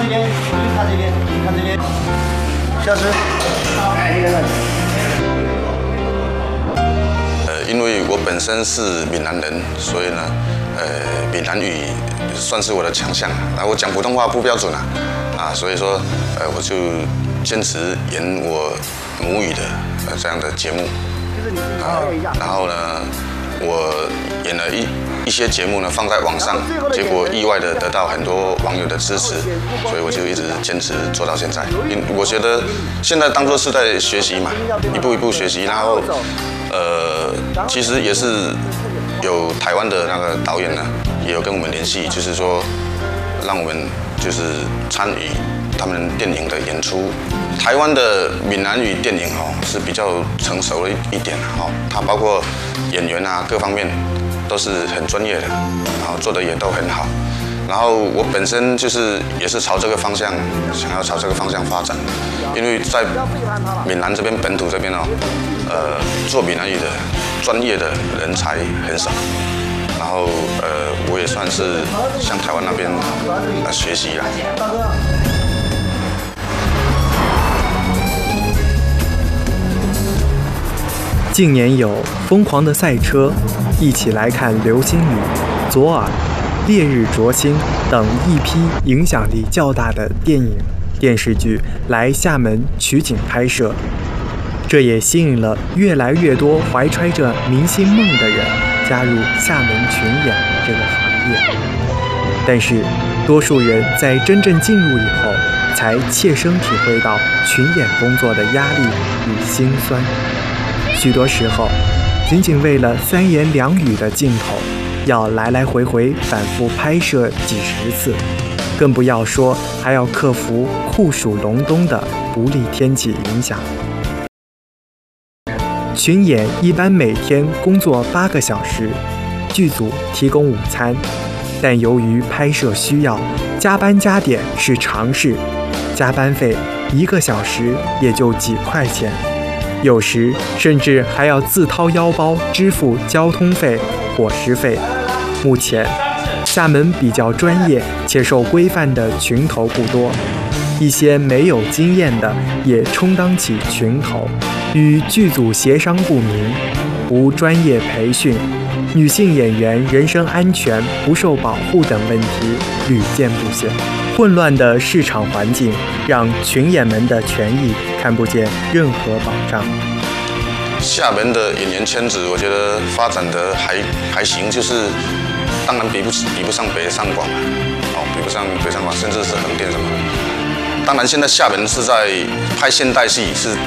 边，你看这边，你看这边，小师， 因为我本身是闽南人，所以呢，闽南语算是我的强项。然后我讲普通话不标准所以说，我就坚持演我母语的这样的节目。然后呢，我演了一些节目呢放在网上，结果意外的得到很多网友的支持，所以我就一直坚持做到现在。我觉得现在当作是在学习嘛，一步一步学习，然后其实也是有台湾的那个导演呢，也有跟我们联系，就是说让我们就是参与他们电影的演出。台湾的闽南语电影是比较成熟了一点它包括演员各方面都是很专业的，然后做的也都很好。然后我本身也是朝这个方向，想要朝这个方向发展，因为在闽南这边本土这边做闽南语的专业的人才很少。然后我也算是向台湾那边学习啦。 近年有《疯狂的赛车》、一起来看流星雨、左耳、烈日灼心等一批影响力较大的电影、电视剧来厦门取景拍摄，这也吸引了越来越多怀揣着明星梦的人加入厦门群演这个行业。但是，多数人在真正进入以后，才切身体会到群演工作的压力与辛酸。许多时候，仅仅为了3言2语的镜头，要来来回回反复拍摄几10次，更不要说还要克服酷暑隆冬的不利天气影响。群演一般每天工作8个小时，剧组提供午餐，但由于拍摄需要，加班加点是常事，加班费1个小时也就几块钱。有时甚至还要自掏腰包支付交通费、伙食费。目前，厦门比较专业且受规范的群头不多，一些没有经验的也充当起群头，与剧组协商不明，无专业培训，女性演员人身安全不受保护等问题屡见不鲜。混乱的市场环境让群演们的权益看不见任何保障。 厦门的演员圈子，我觉得发展的还行，当然比不上北上广比不上北上广，甚至是横店什么的。当然，现在厦门是在拍现代戏，是